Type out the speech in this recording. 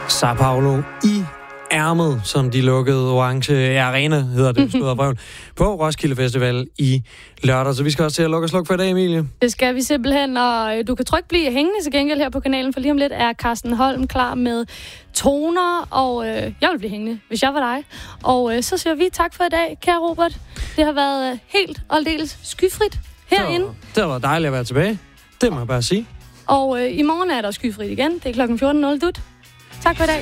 Sao Paulo i ærmet, som de lukkede Orange Arena, hedder det, stod af brøven, på Roskilde Festival i lørdag. Så vi skal også til at lukke og slukke for i dag, Emilie. Det skal vi simpelthen, og du kan trygt blive hængende til gengæld her på kanalen, for lige om lidt er Carsten Holm klar med toner, og jeg vil blive hængende, hvis jeg var dig. Og så siger vi tak for i dag, kære Robert. Det har været helt og aldeles skyfrit herinde. Det har været dejligt at være tilbage. Det må jeg bare sige. Og i morgen er der skyfrit igen. Det er 14:00 dut. Tak for i dag.